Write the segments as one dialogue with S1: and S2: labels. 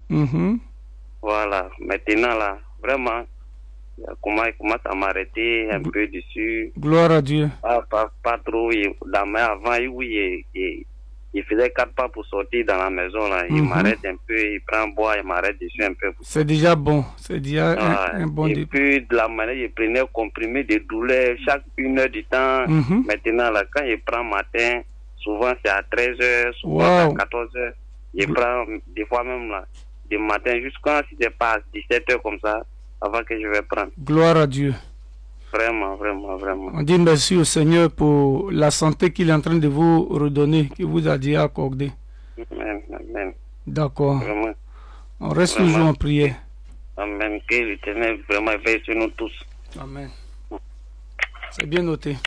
S1: Mhm.
S2: Voilà. Maintenant, là, vraiment, il commence à m'arrêter un peu dessus.
S1: Gloire à Dieu.
S2: Pas trop. Mais avant, oui, il faisait 4 pas pour sortir dans la maison. Là. Il m'arrête un peu, il prend bois, il m'arrête dessus un peu.
S1: C'est déjà bon. C'est déjà un bon
S2: et
S1: début.
S2: puis, de la manière, il prenait comprimé de douleur chaque 1 heure du temps. Maintenant, là, quand il prend matin, souvent c'est à 13h, souvent à 14h. Il prend des fois même là, du matin jusqu'à si c'est pas à 17h comme ça, avant que je vais prendre.
S1: Gloire à Dieu.
S2: Vraiment, vraiment, vraiment.
S1: On dit merci au Seigneur pour la santé qu'il est en train de vous redonner, qu'il vous a déjà accordé.
S2: Amen, amen.
S1: D'accord.
S2: Vraiment.
S1: On reste toujours en prière.
S2: Amen. Que l'Éternel vraiment veille sur nous tous.
S1: Amen. C'est bien noté.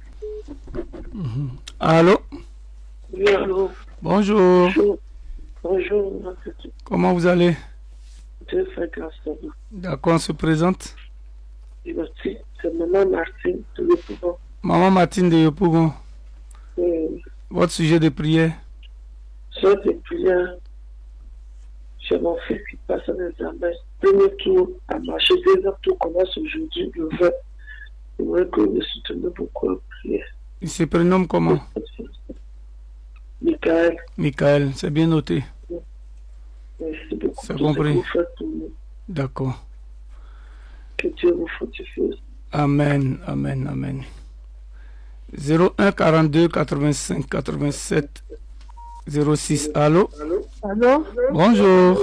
S1: Allô?
S3: Oui, allô.
S1: Bonjour.
S3: Bonjour.
S1: Comment vous allez?
S3: Dieu fait grâce à vous.
S1: D'accord, on se présente.
S3: Merci. C'est Maman Martine de Yopougon.
S1: Maman Martine de Yopougon. Votre sujet de prière?
S3: Sujet de prière. J'ai mon fils qui passe un examen. Premier tour à marcher. Deuxième tour commence aujourd'hui, le 20. Je voudrais que vous me souteniez beaucoup en prière.
S1: Il se prénomme comment?
S3: Michael.
S1: Michael, c'est bien noté.
S3: Merci beaucoup.
S1: C'est compris.
S3: D'accord.
S1: D'accord.
S3: Que Dieu vous fortifie.
S1: Amen, amen, amen. 01 42 85 87 06. Allô?
S4: Allô?
S1: Bonjour.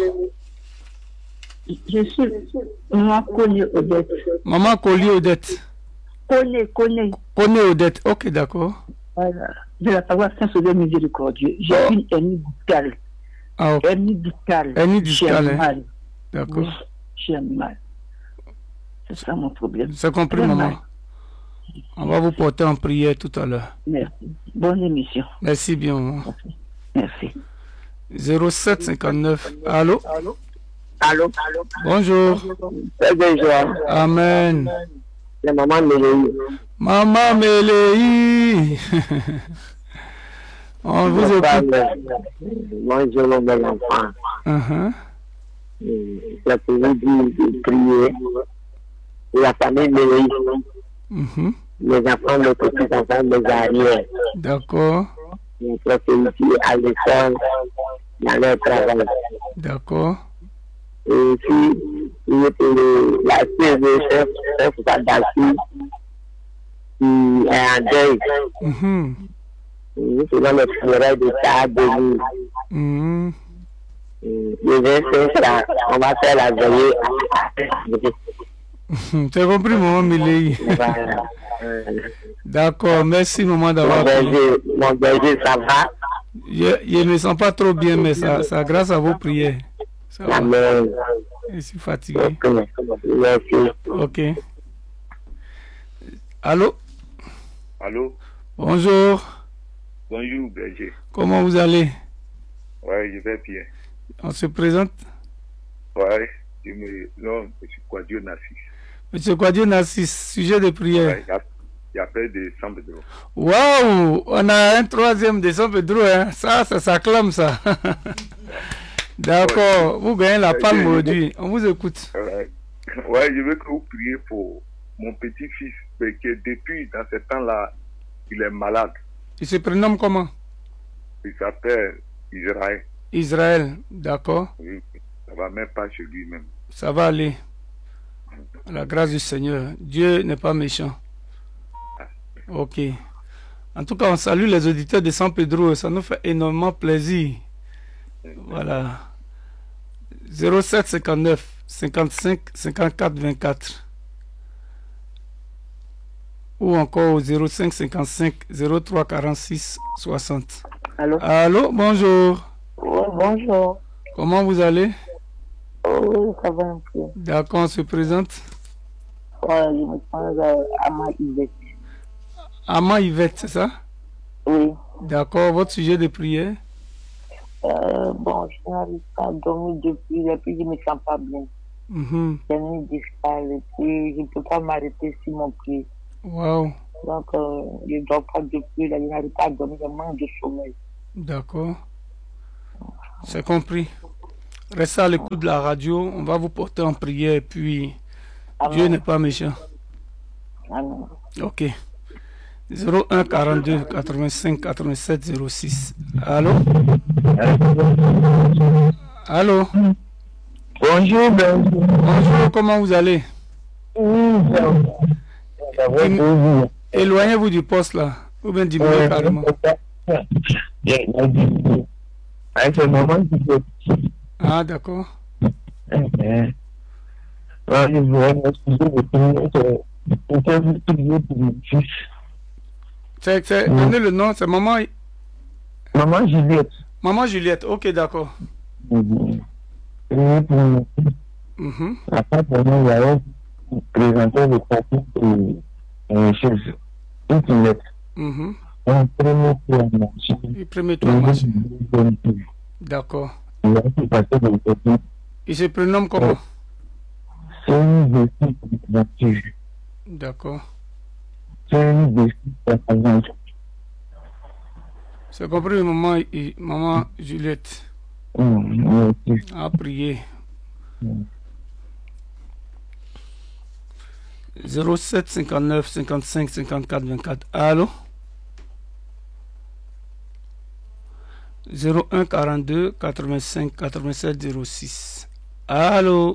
S4: Je suis Maman Collier Odette.
S1: Maman Collier Odette. Collier Odette. Ok, d'accord.
S4: Voilà. De la paroisse Saint-Sauveur Miséricordieux. J'ai une hernie discale.
S1: Ah, ok.
S4: Hernie discale.
S1: Hernie discale.
S4: J'ai mal.
S1: D'accord.
S4: Oui, j'ai mal. C'est ça mon problème.
S1: C'est compris, maman. On va vous porter en prière tout à l'heure.
S4: Merci. Bonne émission.
S1: Merci bien, maman.
S4: Merci.
S1: 07 59. Allô?
S3: Allô?
S1: Bonjour.
S3: Bonjour.
S1: Amen.
S3: C'est Maman Méléi.
S1: Maman Méléi. On vous écoute.
S3: Bonjour, mon enfant. C'est pour vous dire de prier. La famille Méléi. Les enfants, les petits-enfants, les arrières.
S1: D'accord.
S3: Les propriétés à l'école, dans leur travail.
S1: D'accord.
S3: Et puis, il est pour la CV, chef Gaddafi, qui est en deuil. C'est dans le funérail de Tahabeli. Le 25 là, on va faire la veillée.
S1: Tu as compris, maman Méléi? D'accord, merci, maman, d'avoir.
S3: Mon berger, ça va?
S1: Je ne me sens pas trop bien, mais ça grâce à vos prières.
S3: Amen.
S1: Je suis fatigué.
S3: Merci.
S1: Ok. Allô?
S5: Allô?
S1: Bonjour.
S5: Bonjour, berger.
S1: Comment vous allez?
S5: Ouais, je vais bien.
S1: On se présente?
S5: Ouais, non, M. Quadio Nassis.
S1: M. Quadio Nassis, sujet de prière.
S5: Ouais, il y a près de San Pedro.
S1: Waouh! On a un troisième de San Pedro, hein? Ça s'acclame, ça. D'accord, ouais, vous gagnez la palme aujourd'hui. On vous écoute.
S5: Ouais, je veux que vous priez pour mon petit-fils, parce que depuis, dans ce temps-là, il est malade.
S1: Il se prénomme comment?
S5: Il s'appelle Israël.
S1: Israël, d'accord.
S5: Oui, ça va même pas chez lui-même.
S1: Ça va aller. À la grâce du Seigneur. Dieu n'est pas méchant. Ok. En tout cas, on salue les auditeurs de San Pedro. Ça nous fait énormément plaisir. Voilà. 07 59 55 54 24. Ou encore au 05 55 03 46 60.
S4: Allô?
S1: Allô, bonjour.
S4: Oui, bonjour.
S1: Comment vous allez?
S4: Oui, ça va un peu.
S1: D'accord, on se présente.
S4: Ouais, je me prends Ama Yvette.
S1: Ama Yvette, c'est ça?
S4: Oui.
S1: D'accord, votre sujet de prière?
S4: Bon, je n'arrive pas à dormir depuis, et puis je ne me sens pas bien. J'ai une discale, et puis je ne peux pas m'arrêter sur mon pied.
S1: Wow.
S4: Donc, je ne dors pas depuis, là, je n'arrive pas à dormir, je manque de sommeil.
S1: D'accord. C'est compris. restez à l'écoute de la radio. On va vous porter en prière. Et puis,
S4: Amen.
S1: Dieu n'est pas méchant.
S4: Amen.
S1: Ok. 01 42 85 87 06. Allô? Allô?
S3: Bonjour,
S1: Bonjour, comment vous allez? Éloignez-vous du poste là. Ou bien diminuez carrément. Ah, d'accord. Donnez le nom, c'est maman.
S3: Maman Juliette.
S1: Maman Juliette, ok, d'accord.
S3: Après, pour nous, il y a présenté le papier de choses. Une lettre. Un premier tour en marché.
S1: Le premier tour en marché. D'accord. Il se prénomme comment?
S3: C'est une décision.
S1: D'accord.
S3: C'est une décision.
S1: C'est compris, maman Juliette. À prier. 07 59 55 54 24. Allô? 01 42 85 87 06. Allô?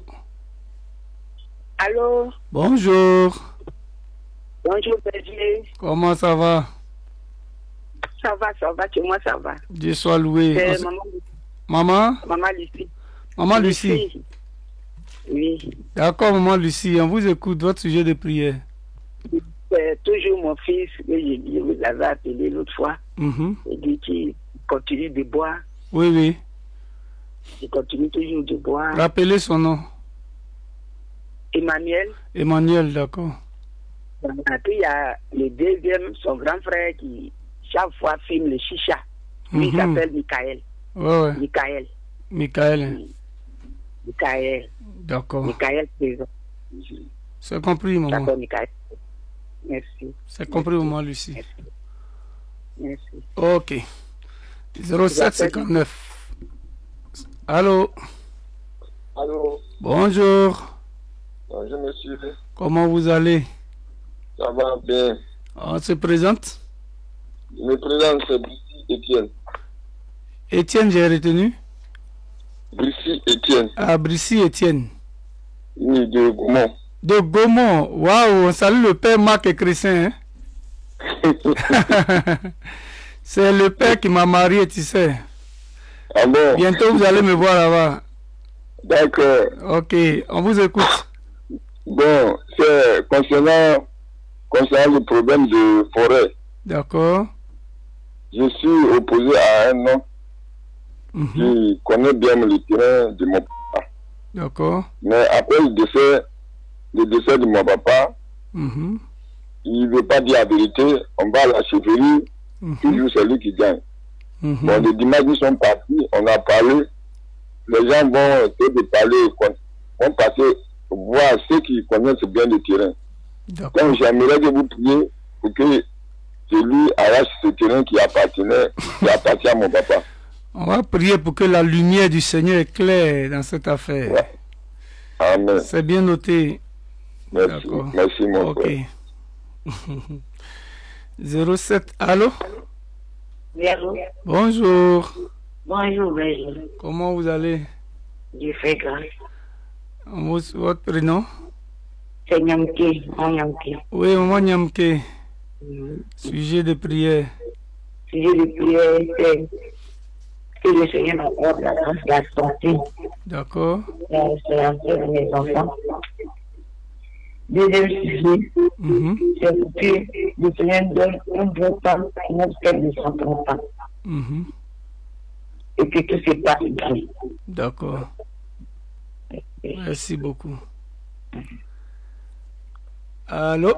S6: Allô?
S1: Bonjour.
S6: Bonjour, Bédier.
S1: Comment ça va?
S6: Ça va, chez moi ça va.
S1: Dieu soit loué.
S6: C'est
S1: Maman?
S6: Maman Lucie.
S1: Maman Lucie.
S6: Oui.
S1: D'accord, maman Lucie, on vous écoute, votre sujet de prière.
S6: C'est toujours mon fils, que vous avez appelé l'autre fois. Il dit qu'il continue de boire.
S1: Oui, oui.
S6: Il continue toujours de boire.
S1: Rappelez son nom.
S6: Emmanuel.
S1: Emmanuel, d'accord.
S6: Puis il y a le deuxième, son grand frère qui chaque fois filme le chicha. Lui il s'appelle Michael.
S1: Ouais.
S6: Michael.
S1: D'accord.
S6: Michael présent.
S1: C'est compris, maman.
S6: D'accord, Michael. Merci.
S1: C'est compris, maman Lucie.
S6: Merci.
S1: Ok. 0759. Allô?
S7: Allô?
S1: Bonjour.
S7: Bonjour, monsieur.
S1: Comment vous allez?
S7: Ça va bien.
S1: On se présente?
S7: Je me présente, c'est Brissy Etienne.
S1: Etienne, j'ai retenu?
S7: Brissy Etienne.
S1: Ah, Brissy Etienne.
S7: Oui, de Gaumont.
S1: De Gaumont. Waouh, on salue le père Marc et Christian. C'est le père qui m'a marié, tu sais.
S7: Ah bon?
S1: Bientôt, vous allez me voir là-bas.
S7: D'accord.
S1: Ok, on vous écoute.
S7: Bon, c'est concernant le problème de forêt.
S1: D'accord.
S7: Je suis opposé à un homme qui connaît bien le terrain de mon papa.
S1: D'accord.
S7: Mais après le décès de mon papa, il ne veut pas dire la vérité. On va à la chefferie, toujours c'est lui qui gagne. Bon, les dimanches sont partis, on a parlé. Les gens vont essayer de parler, vont passer voir ceux qui connaissent bien le terrain. Donc j'aimerais que vous priez pour que celui arrache ce terrain qui appartient à mon papa.
S1: On va prier pour que la lumière du Seigneur éclaire dans cette affaire.
S7: Ouais. Amen.
S1: C'est bien noté.
S7: Merci. Merci, mon frère.
S1: 07, allô?
S4: Oui, allô?
S1: Bonjour.
S4: Bonjour, Bédier.
S1: Comment vous allez?
S4: Je fais grâce.
S1: Votre prénom?
S4: C'est Nyamke, Nyamke.
S1: Oui, maman Nyamke. Sujet de prière.
S4: Sujet de prière, c'est que le Seigneur m'accorde la grâce de la santé.
S1: D'accord.
S4: C'est un peu de mes enfants. Deuxième sujet, c'est que le Seigneur donne un bon temps à notre père de son enfant. Et que tout se passe bien.
S1: D'accord. Merci beaucoup. Allô?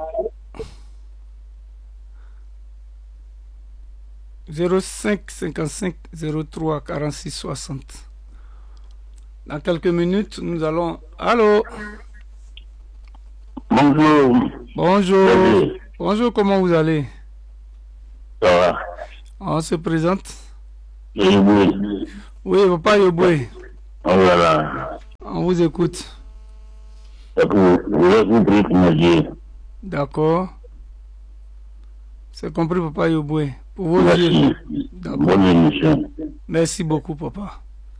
S1: 05 55 03 46 60. Dans quelques minutes, nous allons... Allô?
S3: Bonjour.
S1: Bonjour. Bonjour, comment vous allez?
S3: Ça va?
S1: On se présente?
S3: Oui.
S1: Oui, papa Yoboué.
S8: Voilà.
S1: On vous écoute.
S8: Vous priez pour me dire.
S1: D'accord. C'est compris, Papa Yoboué. Pour vos
S8: Merci.
S1: yeux.
S8: Bonne émission.
S1: Merci beaucoup, Papa.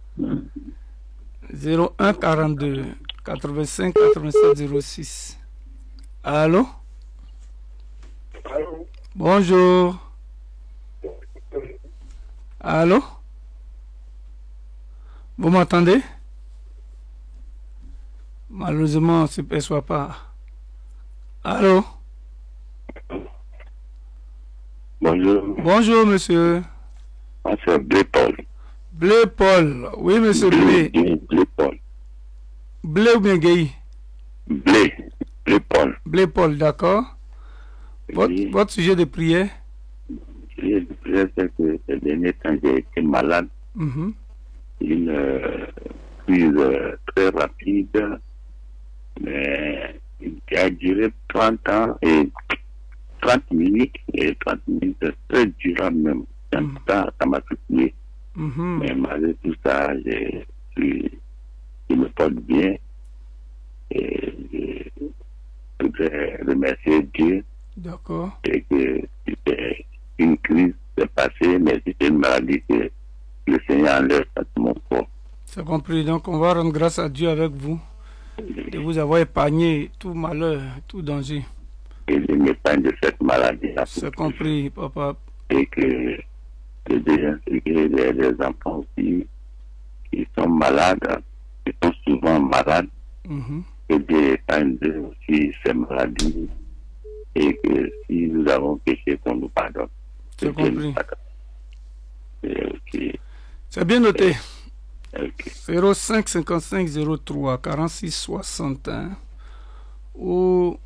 S1: 01 42 85 87 06. Allô?
S9: Allô?
S1: Bonjour. Allô? Vous m'entendez? Malheureusement, on ne se perçoit pas. Allô?
S8: Bonjour.
S1: Bonjour, monsieur.
S8: C'est Blé Paul.
S1: Blé Paul. Oui, monsieur Blé.
S8: Blé Paul.
S1: Blé ou bien Guy?
S8: Blé Paul.
S1: Blé Paul, d'accord.
S8: Oui.
S1: Votre sujet de prière?
S8: Le sujet de prière, c'est que ces derniers temps, j'ai été malade. Une crise très rapide, mais qui a duré 30 ans et 30 minutes, et 30 minutes, c'est très durable même. Ça m'a tué. Mais malgré tout ça, je me porte bien. Et je voudrais remercier Dieu.
S1: D'accord.
S8: Et que c'était une crise, c'est passé, mais c'était une maladie que le Seigneur enlève à tout mon corps.
S1: C'est compris. Donc, on va rendre grâce à Dieu avec vous de vous avoir épargné tout malheur, tout danger.
S8: Et je m'épargne de cette maladie-là.
S1: C'est compris, Papa.
S8: Et que les enfants aussi qui sont malades, qui sont souvent malades, et Dieu épargne d'eux aussi ces maladies. Et que si nous avons péché, qu'on nous pardonne.
S1: C'est compris. C'est bien noté. 05 55 03 46 61 ou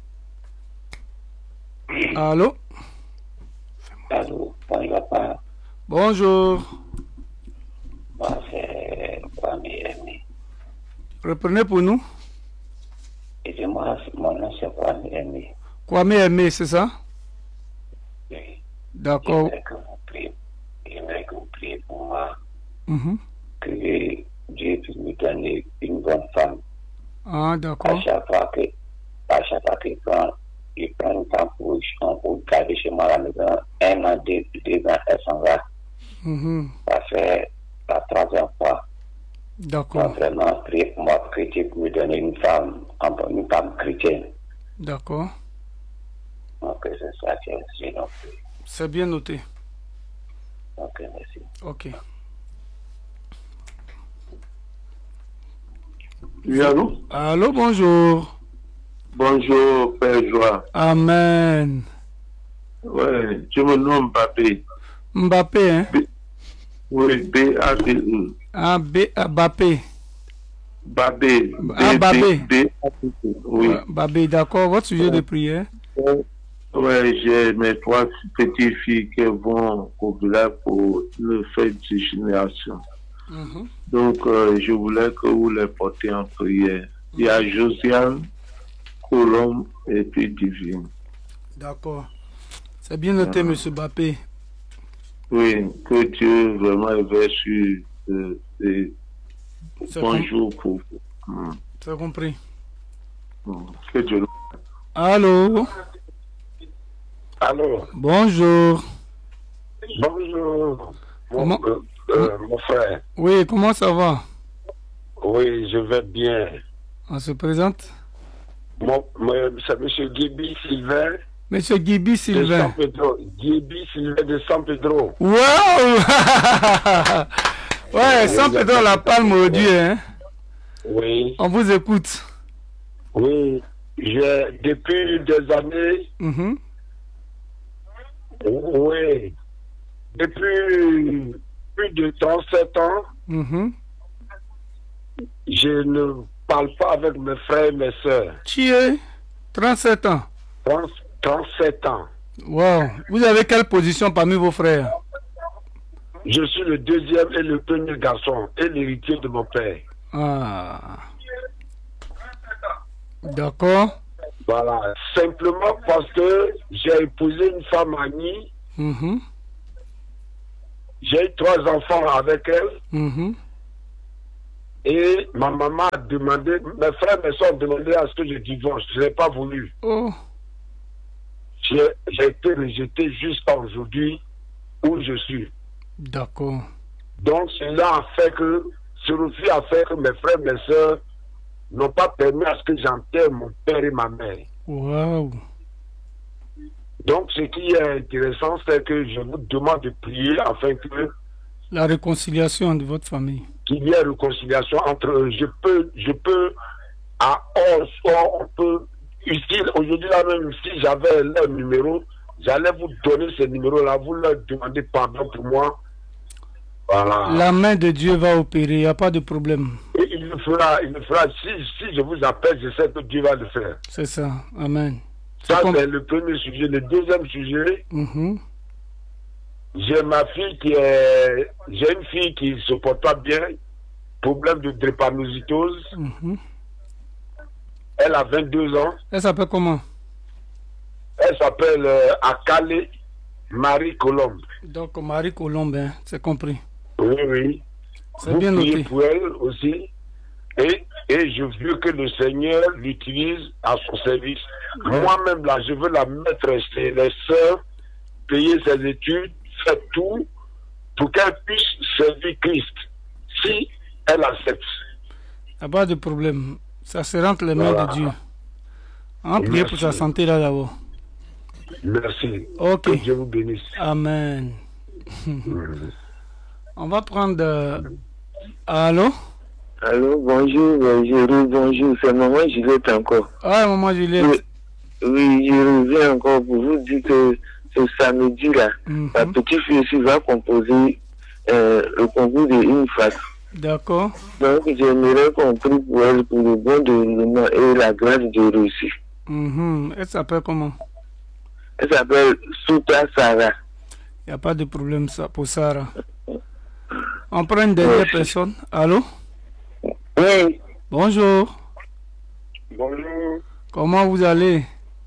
S1: allô?
S10: Allô, bonjour papa.
S1: Bonjour.
S10: Moi c'est Kwame Aimé.
S1: Reprenez pour nous.
S10: Et moi, mon nom c'est Kwame Aimé.
S1: Kwame Aimé, c'est ça?
S10: Oui.
S1: D'accord.
S10: J'aimerais que vous priez pour moi. Que Dieu puisse me donner une bonne femme.
S1: Ah, d'accord.
S10: À chaque fois qu'il prend une femme pour garder chez moi à la maison, 1 an, 2 ans, elle s'en va. Ça fait la 3e fois.
S1: D'accord.
S10: Donc vraiment, priez pour moi que Dieu puisse me donner une femme chrétienne.
S1: D'accord.
S10: Donc c'est ça que j'ai noté.
S1: C'est bien noté.
S10: Ok, merci.
S1: Ok.
S9: Oui, allô?
S1: Allô, bonjour.
S9: Bonjour, Père Joie.
S1: Amen.
S9: Ouais, je me nomme Mbappé.
S1: Mbappé, hein?
S9: Oui, B-A-B-E.
S1: Ah, Mbappé.
S9: Babé.
S1: Ah, Babé.
S9: Oui.
S1: Babé, d'accord. Votre sujet de prière?
S9: Oui, j'ai mes 3 petites filles qui vont au village pour le fête de génération. Donc, je voulais que vous les portiez en prière. Il y a Josiane, Colombe et puis Divine.
S1: D'accord. C'est bien noté, monsieur Bappé.
S9: Oui, que Dieu vraiment éveille sur bonjour pour vous.
S1: C'est compris.
S9: Que Dieu.
S1: Allô?
S11: Allô?
S1: Bonjour.
S11: Bonjour, mon frère.
S1: Oui, comment ça va?
S11: Oui, je vais bien.
S1: On se présente?
S11: C'est M. Gibi Sylvain.
S1: Monsieur Gibi Sylvain.
S11: Gibi Sylvain de San Pedro.
S1: Waouh! Ouais, San Pedro, la palme au Dieu, hein?
S11: Oui.
S1: On vous écoute.
S11: Oui, depuis des années. Oui. Depuis plus de 37 ans, je ne parle pas avec mes frères et mes sœurs.
S1: Tu es 37 ans.
S11: 37 ans.
S1: Wow. Vous avez quelle position parmi vos frères?
S11: Je suis le 2e et le premier garçon et l'héritier de mon père.
S1: Ah. D'accord.
S11: Voilà. Simplement parce que j'ai épousé une femme amie. J'ai eu 3 enfants avec elle. Et ma maman a demandé, mes frères et mes soeurs ont demandé à ce que je divorce. Je n'ai pas voulu.
S1: Oh.
S11: J'ai été rejeté jusqu'à aujourd'hui où je suis.
S1: D'accord.
S11: Donc cela a fait que, ce refus a fait que mes frères et mes soeurs n'ont pas permis à ce que j'enterre mon père et ma mère.
S1: Wow.
S11: Donc ce qui est intéressant, c'est que je vous demande de prier afin que
S1: la réconciliation de votre famille.
S11: Qu'il y ait réconciliation entre eux. Je peux, on peut, ici, aujourd'hui là même, si j'avais leur numéro, j'allais vous donner ce numéro-là, vous leur demandez pardon pour moi. Voilà.
S1: La main de Dieu va opérer, il n'y a pas de problème.
S11: Et il le fera. Si je vous appelle, je sais que Dieu va le faire.
S1: C'est ça, amen.
S11: Ça, c'est le premier sujet. Le deuxième sujet, j'ai une fille qui ne se porte pas bien, problème de drépanocytose. Elle a 22 ans.
S1: Elle s'appelle comment?
S11: Elle s'appelle Akale Marie Colombe.
S1: Donc Marie Colombe, hein, c'est compris.
S11: Oui.
S1: C'est bien noté.
S11: Pour elle aussi. Et je veux que le Seigneur l'utilise à son service. Moi-même, là, je veux la mettre chez les sœurs, payer ses études, faire tout pour qu'elle puisse servir Christ. Si elle accepte.
S1: Il n'y a pas de problème. Ça se rentre les mains de Dieu. On prie pour sa santé là d'abord.
S11: Merci.
S1: Ok.
S11: Que Dieu vous bénisse.
S1: Amen. On va prendre... Allô?
S12: Allô, bonjour, bonjour, c'est maman Juliette encore.
S1: Ah, maman Juliette.
S12: Oui, je reviens encore pour vous dire que ce samedi-là, ma petite fille aussi va composer le concours de une fac.
S1: D'accord.
S12: Donc, j'aimerais qu'on prie pour elle pour le bon déroulement et la grâce de réussir.
S1: Elle s'appelle comment?
S12: Elle s'appelle Souta Sarah.
S1: Il n'y a pas de problème pour Sarah. On prend une dernière personne. Allô?
S12: Oui.
S1: Bonjour.
S11: Bonjour.
S1: Comment vous allez?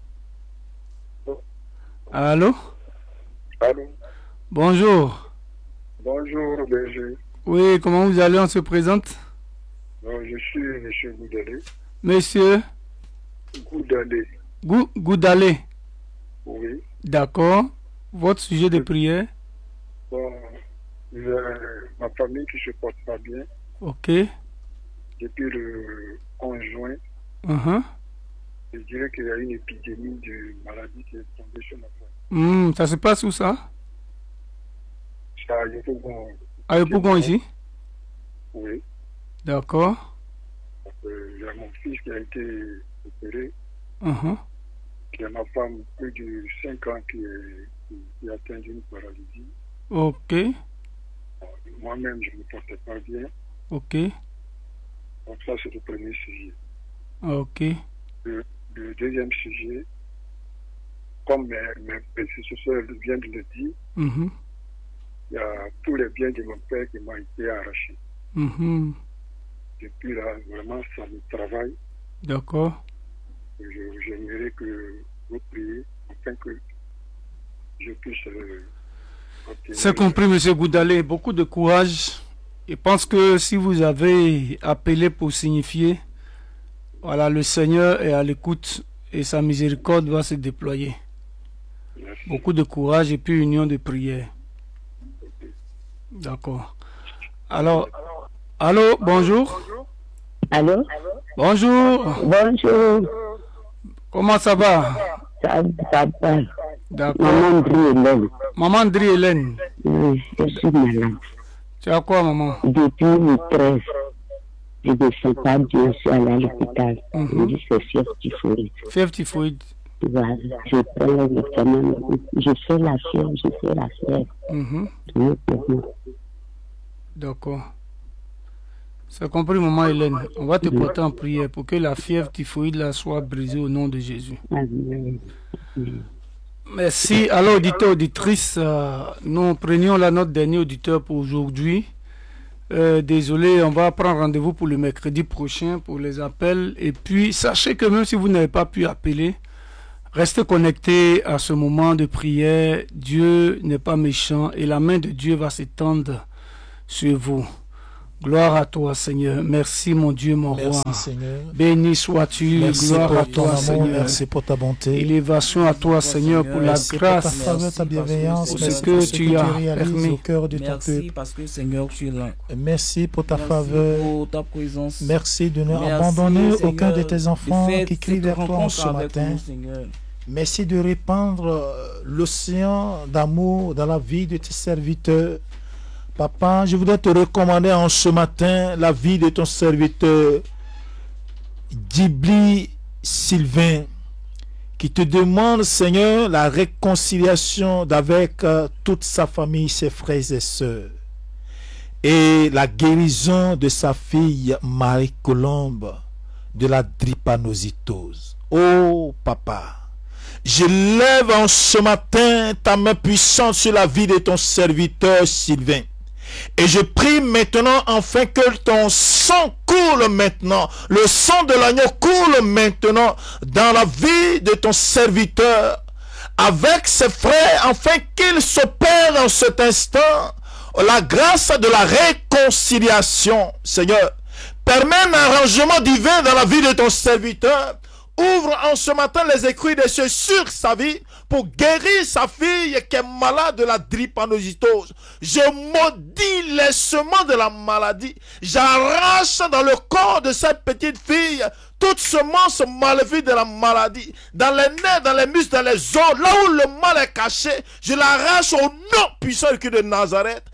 S1: Allô?
S11: Allô?
S1: Bonjour.
S11: Bonjour, berger.
S1: Oui, comment vous allez? On se présente?
S11: Je suis M. Goudalé.
S1: Monsieur?
S11: Goudalé.
S1: Goudalé?
S11: Oui.
S1: D'accord. Votre sujet de prière?
S11: Ma famille qui ne se porte pas bien.
S1: Ok.
S11: Depuis le 11 juin, je dirais qu'il y a une épidémie de maladie qui est tombée sur ma famille.
S1: Ça se passe où ça?
S11: C'est à Yopougon.
S1: À Yopougon ici?
S11: Oui.
S1: D'accord.
S11: Il y a mon fils qui a été opéré. Il y a ma femme, plus de 5 ans, qui est atteinte d'une paralysie.
S1: Ok.
S11: Moi-même, je ne me portais pas bien.
S1: Ok.
S11: Donc ça, c'est le premier sujet.
S1: Ok.
S11: Le deuxième sujet, comme mes prédécesseurs viennent de le dire, il y a tous les biens de mon père qui m'ont été arrachés. Depuis là, vraiment, ça me travaille.
S1: D'accord.
S11: J'aimerais que vous priez afin que je puisse obtenir.
S1: C'est compris, M. Goudalé. Beaucoup de courage. Je pense que si vous avez appelé pour signifier, voilà, le Seigneur est à l'écoute et sa miséricorde va se déployer.
S11: Merci.
S1: Beaucoup de courage et puis union de prière. D'accord. Alors, allô, bonjour.
S4: Allô?
S1: Bonjour.
S4: Bonjour.
S1: Comment ça va?
S4: Ça va.
S1: D'accord.
S4: Maman André-Hélène.
S1: Maman André-Hélène.
S4: Oui, je suis malade.
S1: Tu as quoi, maman?
S4: Depuis le 13, je ne sais pas bien, je suis allée à l'hôpital. Je dis c'est fièvre typhoïde.
S1: Fièvre typhoïde.
S4: Voilà, je prends les médicaments, je fais la fièvre.
S1: D'accord. C'est compris, maman Hélène. On va te porter en prière pour que la fièvre typhoïde là soit brisée au nom de Jésus.
S4: Amen.
S1: Merci. Alors, auditeurs, auditrices, nous prenions là notre dernier auditeur pour aujourd'hui. Désolé, on va prendre rendez-vous pour le mercredi prochain pour les appels. Et puis, sachez que même si vous n'avez pas pu appeler, restez connectés à ce moment de prière. Dieu n'est pas méchant et la main de Dieu va s'étendre sur vous. Gloire à toi, Seigneur. Merci, mon Dieu, mon roi.
S13: Merci, Seigneur.
S1: Béni sois-tu. Gloire à toi, Seigneur.
S13: Merci pour ta bonté.
S1: Élévation à toi, Seigneur, pour la grâce,
S13: pour ta faveur, ta bienveillance,
S1: pour ce que tu as permis
S13: au cœur de ton peuple.
S14: Merci parce que, Seigneur, tu es là.
S13: Merci pour ta faveur.
S14: Pour ta présence.
S13: Merci de ne abandonner aucun de tes enfants qui crient vers toi en ce matin. Merci de répandre l'océan d'amour dans la vie de tes serviteurs. Papa, je voudrais te recommander en ce matin la vie de ton serviteur Dibli Sylvain, qui te demande, Seigneur, la réconciliation avec toute sa famille, ses frères et sœurs, et la guérison de sa fille Marie-Colombe de la drépanocytose. Oh, Papa, je lève en ce matin ta main puissante sur la vie de ton serviteur Sylvain. Et je prie maintenant enfin que ton sang coule maintenant. Le sang de l'agneau coule maintenant dans la vie de ton serviteur. Avec ses frères, afin qu'il s'opère en cet instant la grâce de la réconciliation. Seigneur, permets un arrangement divin dans la vie de ton serviteur. Ouvre en ce matin les écrits de cieux sur sa vie pour guérir sa fille qui est malade de la drépanocytose. Je maudis les sements de la maladie. J'arrache dans le corps de cette petite fille toute semence maléfique de la maladie. Dans les nerfs, dans les muscles, dans les os, là où le mal est caché, je l'arrache au nom puissant du Christ de Nazareth.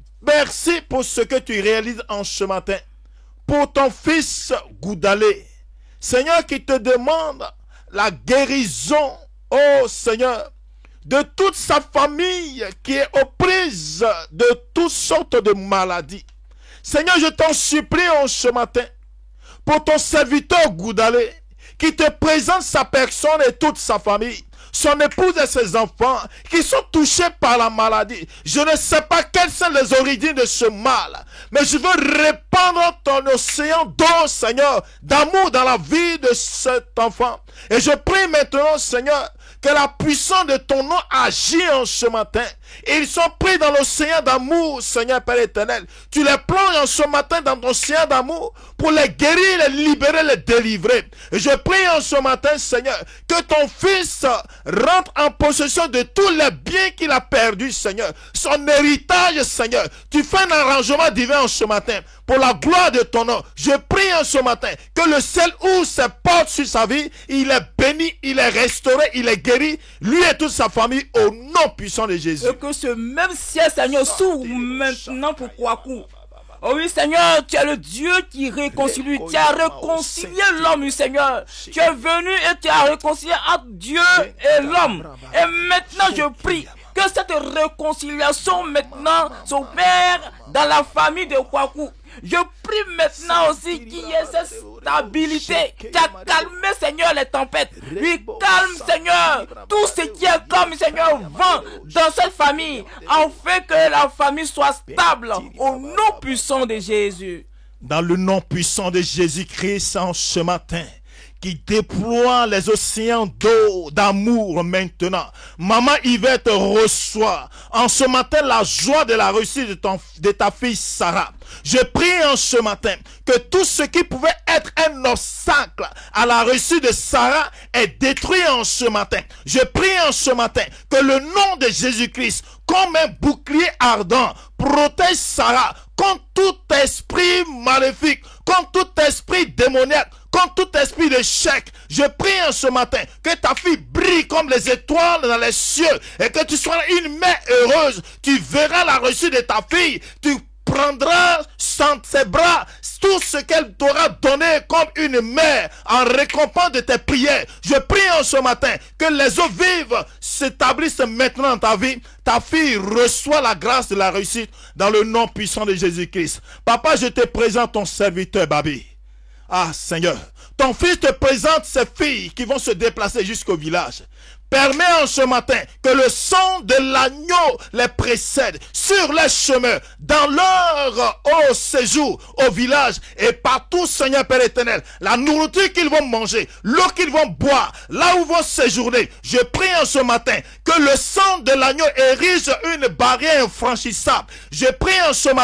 S13: Merci pour ce que tu réalises en ce matin. Pour ton fils Goudalé. Seigneur, qui te demande la guérison, oh Seigneur, de toute sa famille qui est aux prises de toutes sortes de maladies. Seigneur, je t'en supplie en ce matin, pour ton serviteur Goudalé, qui te présente sa personne et toute sa famille, son épouse et ses enfants, qui sont touchés par la maladie. Je ne sais pas quelles sont les origines de ce mal, mais je veux répandre ton océan d'eau, Seigneur, d'amour dans la vie de cet enfant. Et je prie maintenant, Seigneur, que la puissance de ton nom agit en ce matin. Ils sont pris dans l'océan d'amour, Seigneur Père éternel. Tu les plonges en ce matin dans ton océan d'amour pour les guérir, les libérer, les délivrer. Et je prie en ce matin, Seigneur, que ton fils rentre en possession de tous les biens qu'il a perdus, Seigneur. Son héritage, Seigneur. Tu fais un arrangement divin en ce matin pour la gloire de ton nom. Je prie en ce matin que le ciel ouvre ses portes sur sa vie. Il est béni, il est restauré, il est guéri, lui et toute sa famille, au nom puissant de Jésus.
S14: Et que ce même ciel, Seigneur, s'ouvre maintenant pour Kwaku. Oh oui, Seigneur, tu es le Dieu qui réconcilie. Tu as réconcilié l'homme, Seigneur. Tu es venu et tu as réconcilié entre Dieu et l'homme. Et maintenant, je prie que cette réconciliation maintenant s'opère dans la famille de Kwaku. Je prie maintenant aussi qu'il y ait cette stabilité. Tu as calmé, Seigneur, les tempêtes. Oui, calme, Seigneur, tout ce qui est comme, Seigneur, vent dans cette famille, afin que la famille soit stable au nom puissant de Jésus.
S13: Dans le nom puissant de Jésus-Christ, en ce matin, qui déploie les océans d'eau, d'amour maintenant. Maman Yvette reçoit en ce matin la joie de la réussite de ta fille Sarah. Je prie en ce matin que tout ce qui pouvait être un obstacle à la réussite de Sarah est détruit en ce matin. Je prie en ce matin que le nom de Jésus-Christ, comme un bouclier ardent, protège Sarah contre tout esprit maléfique, contre tout esprit démoniaque, contre tout esprit d'échec. Je prie en ce matin que ta fille brille comme les étoiles dans les cieux et que tu sois une mère heureuse. Tu verras la réussite de ta fille. Tu prendras dans ses bras tout ce qu'elle t'aura donné comme une mère en récompense de tes prières. Je prie en ce matin que les eaux vives s'établissent maintenant dans ta vie. Ta fille reçoit la grâce de la réussite dans le nom puissant de Jésus-Christ. Papa, je te présente ton serviteur Babi. Ah Seigneur, ton fils te présente ces filles qui vont se déplacer jusqu'au village. Permets en ce matin que le sang de l'agneau les précède sur les chemins, dans leur séjour au village et partout, Seigneur Père éternel. La nourriture qu'ils vont manger, l'eau qu'ils vont boire, là où vont séjourner. Je prie en ce matin que le sang de l'agneau érige une barrière infranchissable. Je prie en ce matin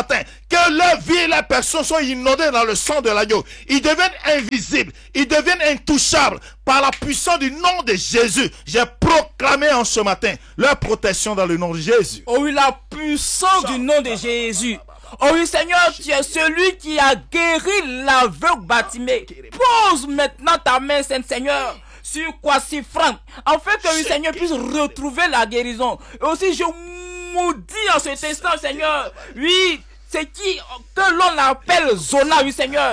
S13: que leur vie et leur personne soient inondées dans le sang de l'agneau. Ils deviennent invisibles, ils deviennent intouchables par la puissance du nom de Jésus. J'ai proclamé en ce matin leur protection dans le nom de Jésus.
S14: Oh oui, la puissance du nom de Jésus. Oh oui, Seigneur, tu es celui qui a guéri l'aveugle Bartimée. Pose maintenant ta main, Seigneur, sur Kwasi Frank, afin que le Seigneur puisse retrouver la guérison. Et aussi, je maudis en cet instant, Seigneur, oui, c'est qui que l'on appelle Zona, oui, Seigneur.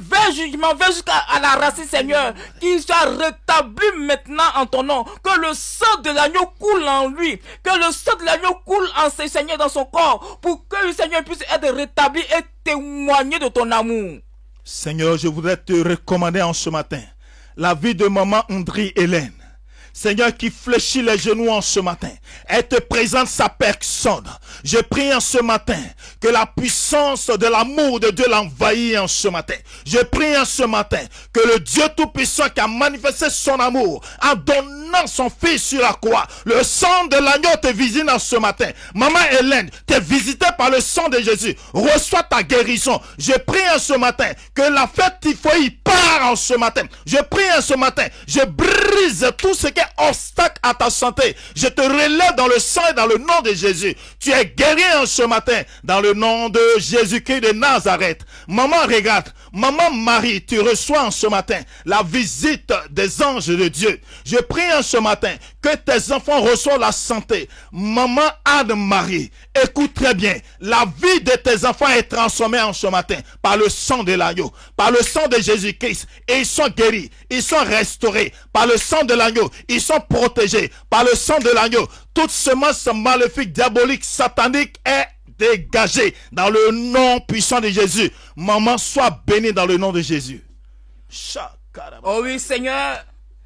S14: Je m'en vais jusqu'à la racine, Seigneur, qu'il soit rétabli maintenant en ton nom. Que le sang de l'agneau coule en lui. Que le sang de l'agneau coule en ses Seigneur dans son corps. Pour que le Seigneur puisse être rétabli et témoigner de ton amour.
S13: Seigneur, je voudrais te recommander en ce matin la vie de maman André Hélène. Seigneur, qui fléchit les genoux en ce matin. Elle te présente sa personne. Je prie en ce matin que la puissance de l'amour de Dieu l'envahisse en ce matin. Je prie en ce matin que le Dieu Tout-Puissant qui a manifesté son amour en donnant son Fils sur la croix, le sang de l'agneau te visite en ce matin. Maman Hélène, t'es visitée par le sang de Jésus. Reçois ta guérison. Je prie en ce matin que la fête typhoïde part en ce matin. Je prie en ce matin. Je brise tout ce qui est obstacle à ta santé. Je te relève dans le sang et dans le nom de Jésus. Tu es guéri en ce matin dans le nom de Jésus-Christ de Nazareth. Maman, regarde. Maman Marie, tu reçois en ce matin la visite des anges de Dieu. Je prie en ce matin que tes enfants reçoivent la santé. Maman Anne-Marie, écoute très bien. La vie de tes enfants est transformée en ce matin par le sang de l'agneau, par le sang de Jésus-Christ. Et ils sont guéris, ils sont restaurés par le sang de l'agneau. Ils sont protégés par le sang de l'agneau. Toute semence maléfique, diabolique, satanique est dégagée dans le nom puissant de Jésus. Maman, sois bénie dans le nom de Jésus.
S14: Oh oui, Seigneur,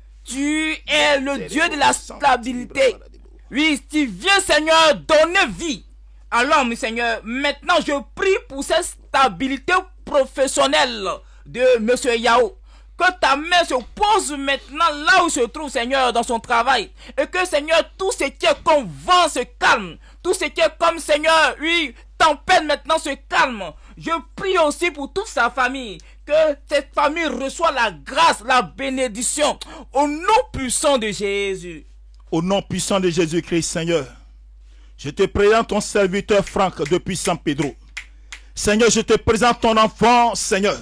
S14: tu es le Dieu de la stabilité. Oui, tu viens, Seigneur, donner vie à l'homme, Seigneur. Maintenant, je prie pour cette stabilité professionnelle de M. Yao. Que ta main se pose maintenant là où se trouve, Seigneur, dans son travail. Et que, Seigneur, tout ce qui est comme vent se calme. Tout ce qui est comme, Seigneur, oui, tempête maintenant se calme. Je prie aussi pour toute sa famille. Que cette famille reçoit la grâce, la bénédiction. Au nom puissant de Jésus.
S13: Au nom puissant de Jésus-Christ, Seigneur. Je te présente ton serviteur Franck depuis San Pedro. Seigneur, je te présente ton enfant, Seigneur,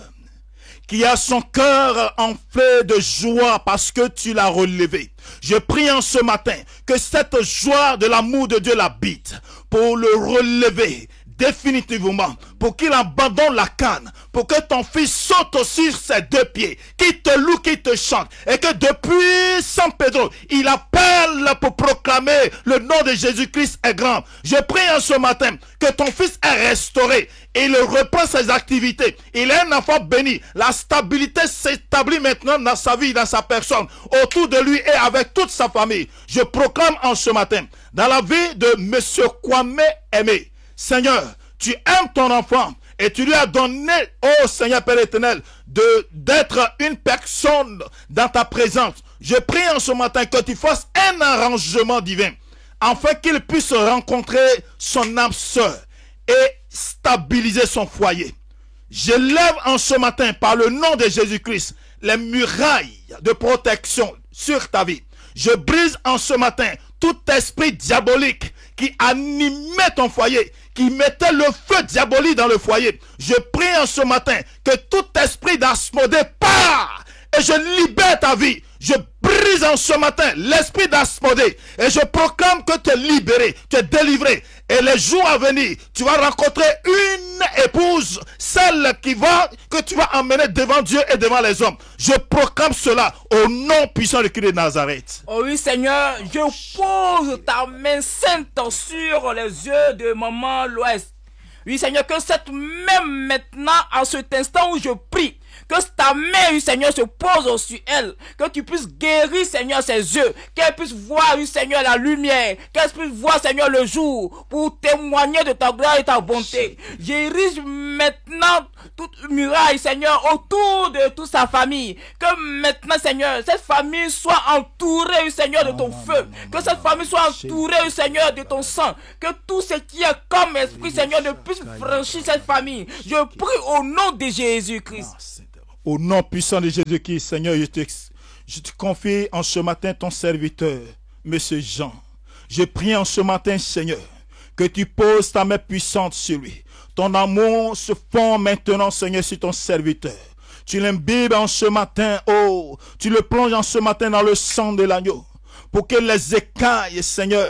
S13: qui a son cœur enflé de joie parce que tu l'as relevé. Je prie en ce matin que cette joie de l'amour de Dieu l'habite pour le relever définitivement, pour qu'il abandonne la canne, pour que ton fils saute sur ses deux pieds, qu'il te loue, qu'il te chante, et que depuis San Pedro, il appelle pour proclamer le nom de Jésus-Christ est grand. Je prie en ce matin que ton fils est restauré, et il reprend ses activités. Il est un enfant béni. La stabilité s'établit maintenant dans sa vie, dans sa personne, autour de lui et avec toute sa famille. Je proclame en ce matin, dans la vie de Monsieur Kwame Aimé, Seigneur, tu aimes ton enfant et tu lui as donné, oh Seigneur Père éternel, d'être une personne dans ta présence. Je prie en ce matin que tu fasses un arrangement divin afin qu'il puisse rencontrer son âme sœur et stabiliser son foyer. Je lève en ce matin par le nom de Jésus-Christ les murailles de protection sur ta vie. Je brise en ce matin tout esprit diabolique qui animait ton foyer, qui mettait le feu diabolique dans le foyer. Je prie en ce matin que tout esprit d'Asmodée part et je libère ta vie. Je brise en ce matin l'esprit d'Asmodée et je proclame que tu es libéré, tu es délivré. Et les jours à venir, tu vas rencontrer une épouse, celle que tu vas emmener devant Dieu et devant les hommes. Je proclame cela au nom puissant de Christ de Nazareth.
S14: Oh oui, Seigneur, je pose ta main sainte sur les yeux de maman l'Ouest. Oui, Seigneur, que cette même maintenant, à cet instant où je prie, que Que ta main, oui, Seigneur, se pose sur elle. Que tu puisses guérir, Seigneur, ses yeux. Qu'elle puisse voir, oui, Seigneur, la lumière. Qu'elle puisse voir, Seigneur, le jour pour témoigner de ta gloire et ta bonté. J'érige maintenant toute muraille, Seigneur, autour de toute sa famille. Que maintenant, Seigneur, cette famille soit entourée, Seigneur, de ton feu. Que cette famille soit entourée, Seigneur, de ton sang. Que tout ce qui est comme esprit, Seigneur, ne puisse franchir cette famille. Je prie au nom de Jésus-Christ.
S13: Au nom puissant de Jésus-Christ, Seigneur, je te confie en ce matin ton serviteur, Monsieur Jean. Je prie en ce matin, Seigneur, que tu poses ta main puissante sur lui. Ton amour se fond maintenant, Seigneur, sur ton serviteur. Tu l'imbibes en ce matin, oh, tu le plonges en ce matin dans le sang de l'agneau, pour que les écailles, Seigneur,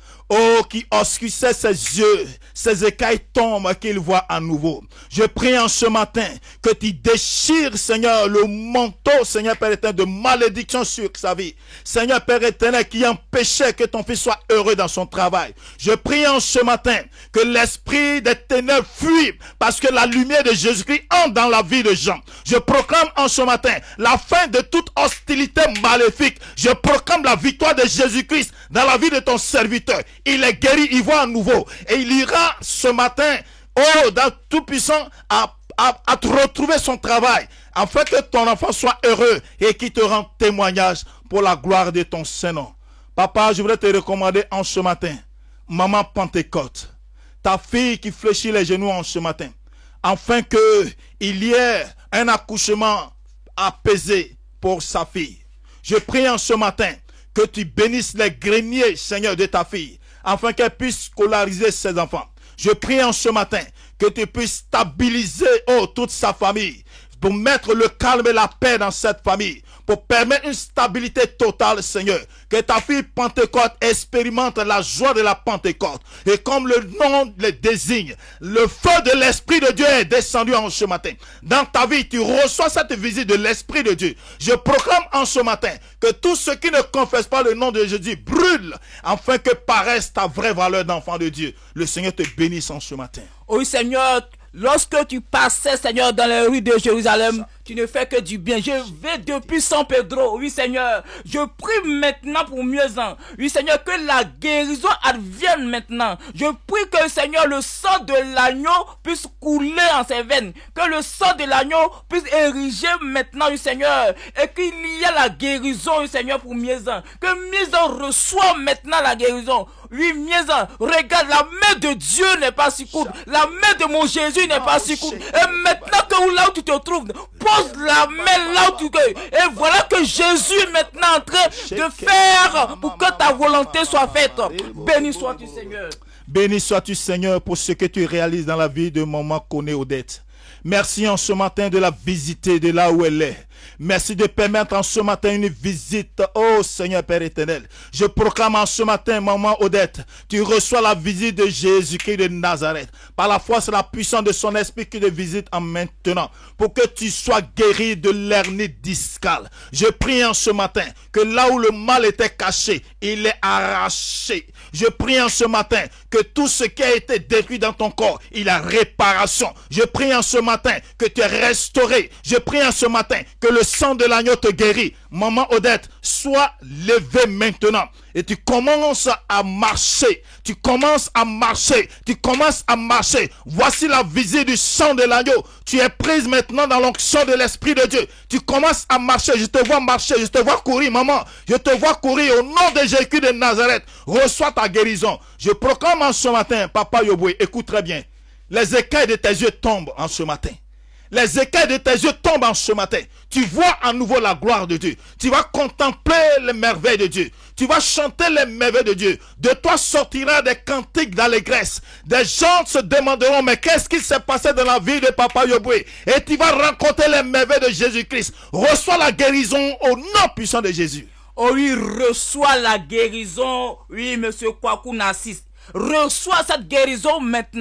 S13: oh, qui obscurcissait ses yeux, ces écailles tombent, qu'il voit à nouveau. Je prie en ce matin que tu déchires, Seigneur, le manteau, Seigneur Père éternel, de malédiction sur sa vie. Seigneur Père éternel, qui empêchait que ton fils soit heureux dans son travail. Je prie en ce matin que l'esprit des ténèbres fuit, parce que la lumière de Jésus-Christ entre dans la vie de Jean. Je proclame en ce matin la fin de toute hostilité maléfique. Je proclame la victoire de Jésus-Christ dans la vie de ton serviteur. Il est guéri, il voit à nouveau. Et il ira ce matin, oh, dans Tout-Puissant, à te retrouver son travail, afin que ton enfant soit heureux et qu'il te rende témoignage pour la gloire de ton Saint-Nom. Papa, je voudrais te recommander en ce matin, Maman Pentecôte, ta fille qui fléchit les genoux en ce matin, afin qu'il y ait un accouchement apaisé pour sa fille. Je prie en ce matin que tu bénisses les greniers, Seigneur, de ta fille, afin qu'elle puisse scolariser ses enfants. Je prie en ce matin que tu puisses stabiliser, oh, toute sa famille, pour mettre le calme et la paix dans cette famille, pour permettre une stabilité totale, Seigneur. Que ta fille Pentecôte expérimente la joie de la Pentecôte. Et comme le nom le désigne, le feu de l'Esprit de Dieu est descendu en ce matin. Dans ta vie, tu reçois cette visite de l'Esprit de Dieu. Je proclame en ce matin que tous ceux qui ne confessent pas le nom de Jésus brûlent, afin que paraisse ta vraie valeur d'enfant de Dieu. Le Seigneur te bénisse en ce matin.
S14: Oui, Seigneur. Lorsque tu passais, Seigneur, dans les rues de Jérusalem, tu ne fais que du bien. Je vais depuis San Pedro. Oui, Seigneur. Je prie maintenant pour mieux-en. Oui, Seigneur, que la guérison advienne maintenant. Je prie que, Seigneur, le sang de l'agneau puisse couler en ses veines. Que le sang de l'agneau puisse ériger maintenant, oui, Seigneur. Et qu'il y ait la guérison, oui, Seigneur, pour mieux-en. Que mieux-en reçoit maintenant la guérison. Oui, mieux-en. Regarde, la main de Dieu n'est pas si courte. La main de mon Jésus n'est pas si courte. Et maintenant que là où tu te trouves, pose la main là où tu es. Et voilà que Jésus est maintenant en train de faire pour que ta volonté soit faite. Béni sois-tu, Seigneur.
S13: Béni sois-tu, Seigneur, pour ce que tu réalises dans la vie de maman Koné Odette. Merci en ce matin de la visiter de là où elle est. Merci de permettre en ce matin une visite, oh Seigneur Père éternel. Je proclame en ce matin, maman Odette, tu reçois la visite de Jésus-Christ de Nazareth. Par la force et la puissance de son esprit qui te visite en maintenant, pour que tu sois guéri de l'hernie discale. Je prie en ce matin que là où le mal était caché, il est arraché. Je prie en ce matin que tout ce qui a été détruit dans ton corps, il a réparation. Je prie en ce matin que tu es restauré. Je prie en ce matin que le sang de l'agneau te guérit. Maman Odette, sois levée maintenant. Et tu commences à marcher. Tu commences à marcher. Tu commences à marcher. Voici la visite du sang de l'agneau. Tu es prise maintenant dans l'onction de l'Esprit de Dieu. Tu commences à marcher. Je te vois marcher. Je te vois courir, maman. Je te vois courir au nom de Jésus de Nazareth. Reçois ta guérison. Je proclame en ce matin, Papa Yoboué, écoute très bien. Les écailles de tes yeux tombent en ce matin. Les écailles de tes yeux tombent en ce matin. Tu vois à nouveau la gloire de Dieu. Tu vas contempler les merveilles de Dieu. Tu vas chanter les merveilles de Dieu. De toi sortira des cantiques d'allégresse. Des gens se demanderont, mais qu'est-ce qui s'est passé dans la vie de Papa Yoboué? Et tu vas rencontrer les merveilles de Jésus-Christ. Reçois la guérison au nom puissant de Jésus.
S14: Oh oui, reçois la guérison. Oui, monsieur Kwaku Nassis. Reçois cette guérison maintenant.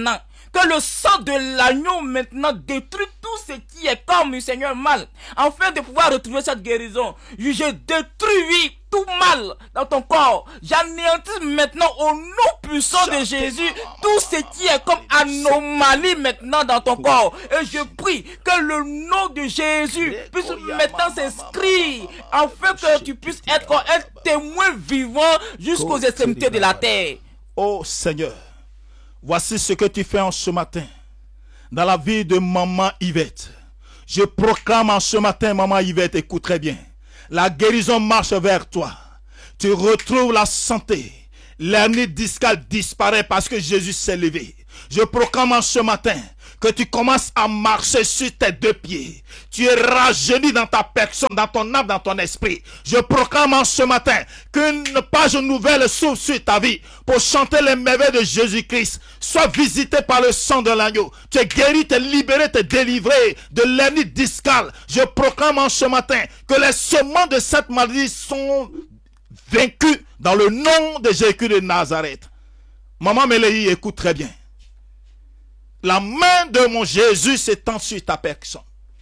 S14: que le sang de l'agneau maintenant détruit tout ce qui est comme, Seigneur, mal, afin de pouvoir retrouver cette guérison. Je détruis tout mal dans ton corps. J'anéantis maintenant au nom puissant de Jésus tout ce qui est comme anomalie maintenant dans ton corps. Et je prie que le nom de Jésus puisse maintenant s'inscrire afin que tu puisses être un témoin vivant jusqu'aux extrémités de la terre.
S13: Oh Seigneur, voici ce que tu fais en ce matin dans la vie de maman Yvette. Je proclame en ce matin, maman Yvette, écoute très bien. La guérison marche vers toi. Tu retrouves la santé. L'hernie discale disparaît parce que Jésus s'est levé. Je proclame en ce matin que tu commences à marcher sur tes deux pieds. Tu es rajeuni dans ta personne, dans ton âme, dans ton esprit. Je proclame en ce matin qu'une page nouvelle s'ouvre sur ta vie pour chanter les merveilles de Jésus-Christ. Sois visité par le sang de l'agneau. Tu es guéri, tu es libéré, tu es délivré de l'hernie discale. Je proclame en ce matin que les semences de cette maladie sont vaincus dans le nom de Jésus de Nazareth. Maman Méléi, écoute très bien. La main de mon Jésus s'étend sur ta personne.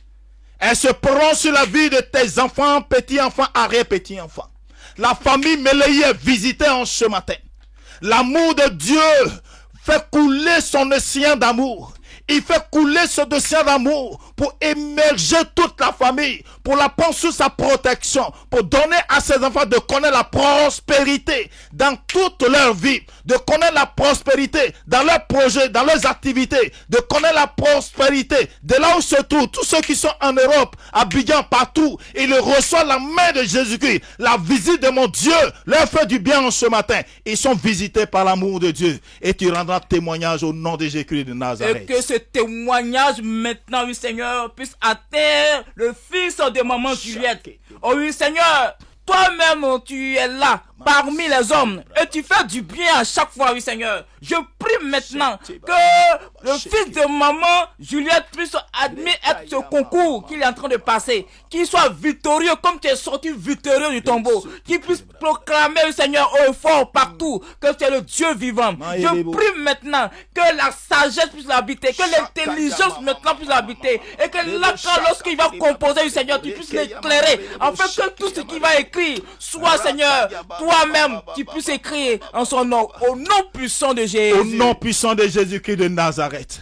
S13: Elle se prend sur la vie de tes enfants, petits-enfants, arrière-petits-enfants. La famille Méléi est visitée en ce matin. L'amour de Dieu fait couler son océan d'amour. Il fait couler ce océan d'amour pour émerger toute la famille, pour la prendre sous sa protection, pour donner à ses enfants de connaître la prospérité dans toute leur vie, de connaître la prospérité dans leurs projets, dans leurs activités, de connaître la prospérité de là où se trouvent tous ceux qui sont en Europe, à Abidjan, partout. Ils reçoivent la main de Jésus-Christ. La visite de mon Dieu leur fait du bien en ce matin. Ils sont visités par l'amour de Dieu. Et tu rendras témoignage au nom de Jésus-Christ de Nazareth.
S14: Et que ce témoignage maintenant, oui Seigneur, puisse atteindre le fils de maman Juliette. Oh oui Seigneur, toi-même tu es là parmi les hommes et tu fais du bien à chaque fois, oui Seigneur. Je prie maintenant que le fils de maman Juliette puisse admettre ce concours qu'il est en train de passer, qu'il soit victorieux comme tu es sorti victorieux du tombeau, qu'il puisse proclamer, oui Seigneur, au fort partout que c'est le Dieu vivant. Je prie maintenant que la sagesse puisse l'habiter, que l'intelligence maintenant puisse l'habiter et que là, lorsqu'il va composer, oui Seigneur, tu puisses l'éclairer afin que tout ce qu'il va écrire soit, Seigneur, toi-même, tu puisses écrire en son nom, au nom puissant de Jésus.
S13: Au nom puissant de Jésus-Christ de Nazareth.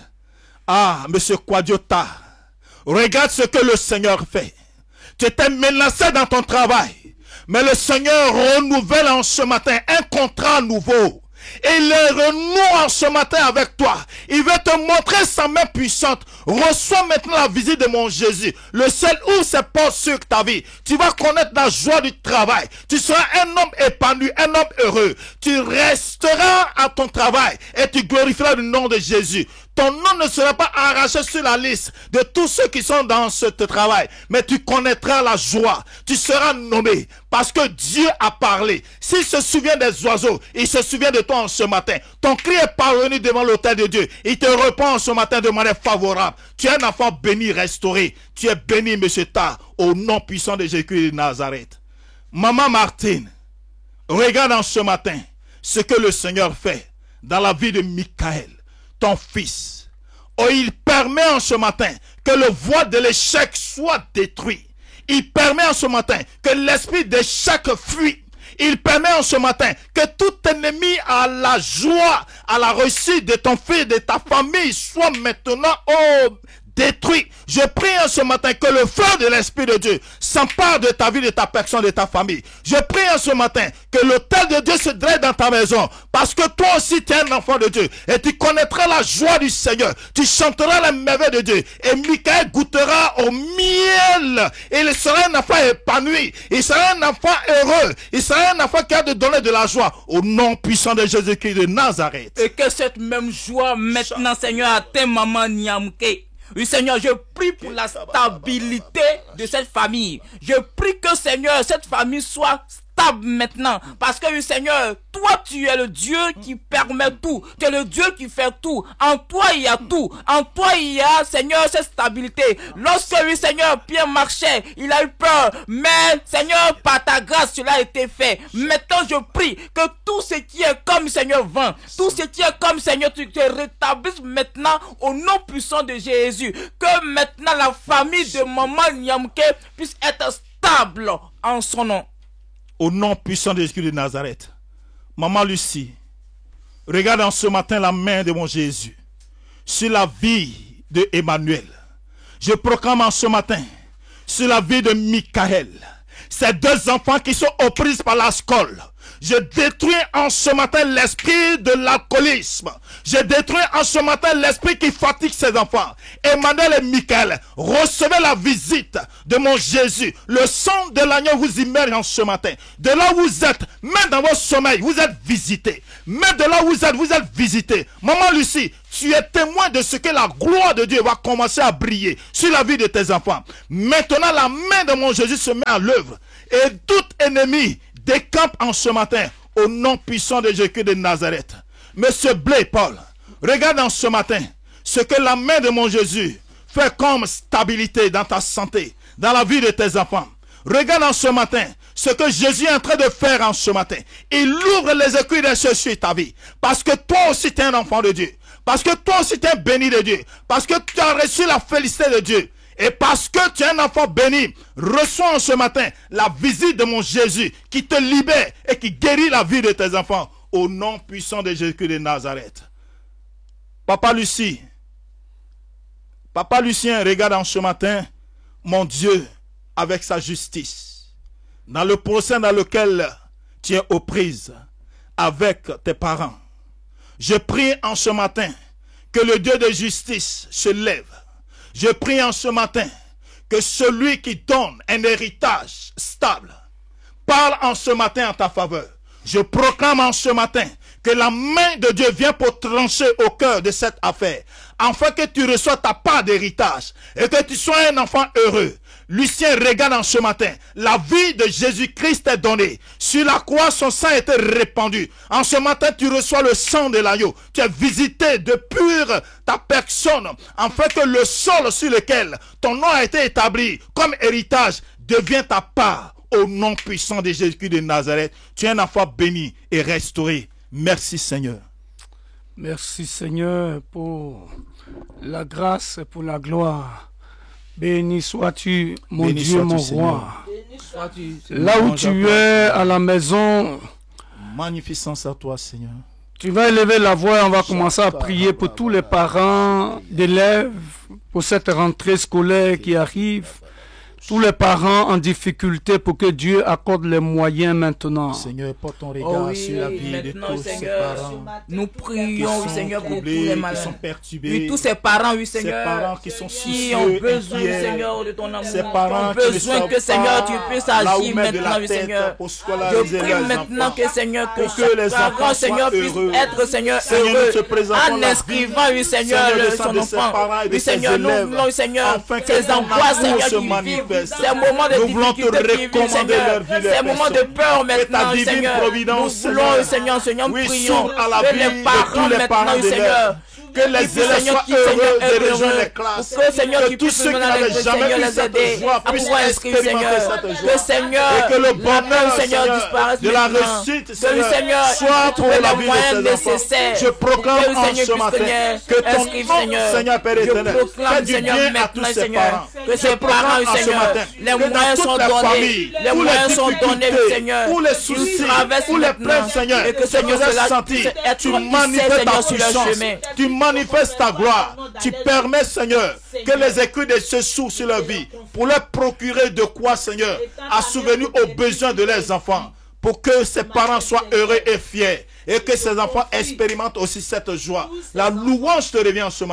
S13: Ah, monsieur Quadiota, regarde ce que le Seigneur fait. Tu étais menacé dans ton travail, mais le Seigneur renouvelle en ce matin un contrat nouveau. Et il le renoue en ce matin avec toi. Il veut te montrer sa main puissante. Reçois maintenant la visite de mon Jésus. Le ciel ouvre ses portes sur ta vie. Tu vas connaître la joie du travail. Tu seras un homme épanoui, un homme heureux. Tu resteras à ton travail et tu glorifieras le nom de Jésus. Ton nom ne sera pas arraché sur la liste de tous ceux qui sont dans ce travail. Mais tu connaîtras la joie. Tu seras nommé parce que Dieu a parlé. S'il se souvient des oiseaux, il se souvient de toi en ce matin. Ton cri est parvenu devant l'autel de Dieu. Il te répond en ce matin de manière favorable. Tu es un enfant béni, restauré. Tu es béni, monsieur Ta, au nom puissant de Jésus de Nazareth. Maman Martine, regarde en ce matin ce que le Seigneur fait dans la vie de Michael, ton fils. Oh, il permet en ce matin que le voile de l'échec soit détruit. Il permet en ce matin que l'esprit d'échec fuit. Il permet en ce matin que tout ennemi à la joie, à la réussite de ton fils, de ta famille soit maintenant détruit. Je prie en ce matin que le feu de l'Esprit de Dieu s'empare de ta vie, de ta personne, de ta famille. Je prie en ce matin que l'autel de Dieu se dresse dans ta maison, parce que toi aussi tu es un enfant de Dieu et tu connaîtras la joie du Seigneur. Tu chanteras la merveille de Dieu et Michael goûtera au miel et il sera un enfant épanoui. Il sera un enfant heureux. Il sera un enfant qui a de donner de la joie au nom puissant de Jésus-Christ de Nazareth.
S14: Et que cette même joie maintenant, Seigneur, atteigne maman Niamke. Oui Seigneur, je prie pour la stabilité de cette famille. Je prie que Seigneur, cette famille soit stable stable maintenant. Parce que, oui, Seigneur, toi, tu es le Dieu qui permet tout. Tu es le Dieu qui fait tout. En toi, il y a tout. En toi, il y a, Seigneur, cette stabilité. Lorsque, oui, Seigneur, Pierre marchait, il a eu peur. Mais, Seigneur, par ta grâce, cela a été fait. Maintenant, je prie que tout ce qui est comme, Seigneur, vint. Tout ce qui est comme, Seigneur, tu te rétablisses maintenant au nom puissant de Jésus. Que maintenant, la famille de maman Nyamke puisse être stable en son nom.
S13: Au nom puissant de Jésus de Nazareth. Maman Lucie, regarde en ce matin la main de mon Jésus sur la vie de Emmanuel. Je proclame en ce matin sur la vie de Michael. Ces deux enfants qui sont aux prises par la scole. Je détruis en ce matin l'esprit de l'alcoolisme. Je détruis en ce matin l'esprit qui fatigue ces enfants. Emmanuel et Michael, recevez la visite de mon Jésus. Le sang de l'agneau vous immerge en ce matin. De là où vous êtes, même dans votre sommeil, vous êtes visités. Même de là où vous êtes visités. Maman Lucie, tu es témoin de ce que la gloire de Dieu va commencer à briller sur la vie de tes enfants. Maintenant, la main de mon Jésus se met à l'œuvre. Et tout ennemi décampe en ce matin au nom puissant de Jésus de Nazareth. Monsieur Blé Paul, regarde en ce matin ce que la main de mon Jésus fait comme stabilité dans ta santé, dans la vie de tes enfants. Regarde en ce matin ce que Jésus est en train de faire en ce matin. Il ouvre les écuries des cieux sur ta vie. Parce que toi aussi tu es un enfant de Dieu. Parce que toi aussi tu es un béni de Dieu. Parce que tu as reçu la félicité de Dieu. Et parce que tu es un enfant béni, reçois en ce matin la visite de mon Jésus qui te libère et qui guérit la vie de tes enfants au nom puissant de Jésus de Nazareth. Papa Lucie, Papa Lucien, regarde en ce matin mon Dieu avec sa justice. Dans le procès dans lequel tu es aux prises avec tes parents. Je prie en ce matin que le Dieu de justice se lève. Je prie en ce matin que celui qui donne un héritage stable parle en ce matin en ta faveur. Je proclame en ce matin que la main de Dieu vient pour trancher au cœur de cette affaire, afin que tu reçois ta part d'héritage et que tu sois un enfant heureux. Lucien, regarde en ce matin, la vie de Jésus-Christ est donnée. Sur la croix, son sang a été répandu. En ce matin, tu reçois le sang de l'agneau. Tu es visité de pure ta personne, afin que le sol sur lequel ton nom a été établi comme héritage devienne ta part. Au nom puissant de Jésus de Nazareth, tu es un enfant béni et restauré. Merci Seigneur.
S1: Merci Seigneur pour la grâce et pour la gloire. Béni sois-tu, mon
S13: Béni
S1: Dieu, mon roi. Là où tu es à la maison,
S13: magnificence à toi, Seigneur.
S1: Tu vas élever la voix et on va commencer à prier pour tous les parents d'élèves, pour cette rentrée scolaire qui arrive. Tous les parents en difficulté pour que Dieu accorde les moyens maintenant.
S13: Seigneur, porte ton regard sur la vie de tous ces parents.
S14: Nous prions, oui, Seigneur, pour tous les malades.
S13: Qui sont perturbés.
S14: Oui, tous ces parents, oui, Seigneur.
S13: Ces parents qui sont
S14: qui ont besoin, oui, Seigneur, de ton amour.
S13: Ces parents
S14: qui ont besoin que, Seigneur, tu puisses agir maintenant, oui, Seigneur. Je prie maintenant que, Seigneur, que chaque parent, Seigneur, puisse être, Seigneur, heureux. En inscrivant, oui, Seigneur, son enfant. Oui, Seigneur, nous voulons, oui, Seigneur, ces angoisses, Seigneur, qui vivent. Ces moments de difficulté, Seigneur, ces moments de peur maintenant, Seigneur, nous voulons, Seigneur, nous prions que les parents maintenant, Seigneur,
S13: que les élèves soient heureux de rejoindre les classes,
S14: que
S13: tous ceux qui n'avaient jamais eu cette joie puissent expérimenter cette joie, et que le bonheur, Seigneur, de la réussite, Seigneur, soit pour la vie de ces enfants. Je proclame en ce matin que ton nom, Seigneur Père éternel, fait du bien à tous ces parents.
S14: Que ces parents, Seigneur, les moyens sont donnés, les moyens sont donnés, Seigneur,
S13: tous les soucis, tous les plaies, Seigneur,
S14: et que Seigneur,
S13: tu manifestes ta puissance, tu manifeste ta gloire. Tu permets, Seigneur, que les écrits de ce s'ouvrent sur leur vie pour leur procurer de quoi, Seigneur, assouvenir aux besoins de leurs enfants, pour que ces parents soient heureux et fiers et que ces enfants expérimentent aussi cette joie. La louange te revient ce matin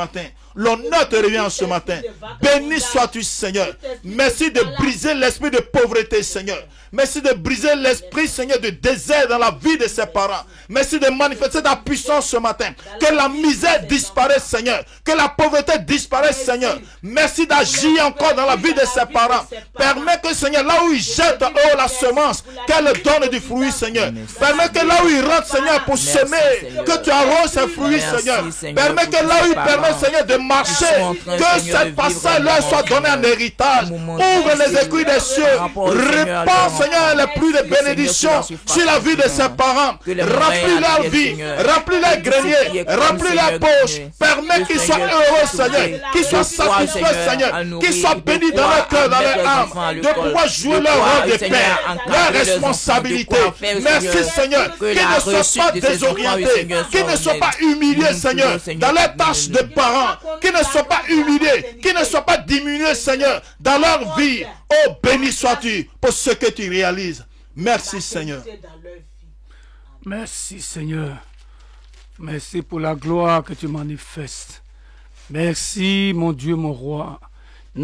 S13: L'honneur te revient ce matin. Béni sois-tu, Seigneur. Merci de briser l'esprit de pauvreté, Seigneur. Merci de briser l'esprit, Seigneur, de désert dans la vie de ses parents. Merci de manifester ta puissance ce matin. Que la misère disparaisse, Seigneur. Que la pauvreté disparaisse, Seigneur. Merci d'agir encore dans la vie de ses parents. Permets que, Seigneur, là où il jette la semence, qu'elle donne du fruit, Seigneur. Permets que là où il rentre, Seigneur, pour semer, que tu arroses ses fruits, Seigneur. Permets que là où il permet, Seigneur, de marcher, que cette passage-là soit donnée en héritage. Ouvre les écuries des cieux. Répands, Seigneur, les pluies de bénédiction sur la vie de ses parents. Remplis leur vie, remplis leur grenier, remplis leur poche. Permets qu'ils soient heureux, Seigneur, qu'ils soient satisfaits, Seigneur, qu'ils soient bénis dans leur cœur, dans leur âme, de pouvoir jouer leur rôle de père, leur responsabilité. Merci, Seigneur, qu'ils ne soient pas désorientés, qu'ils ne soient pas humiliés, Seigneur, dans leurs tâches de parents, qu'ils ne soient pas humiliés, qu'ils ne soient pas diminués, Seigneur, dans leur vie. Oh, béni sois-tu pour ce que tu réalises. Merci, Seigneur.
S1: Merci, Seigneur. Merci pour la gloire que tu manifestes. Merci, mon Dieu, mon roi.